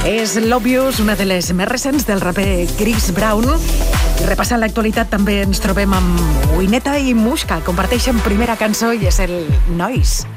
És l'Obvious, una de les més recents del raper Chris Brown. Repassant l'actualitat també ens trobem amb Wineta i Mushka. Comparteixen primera cançó i és el Noise.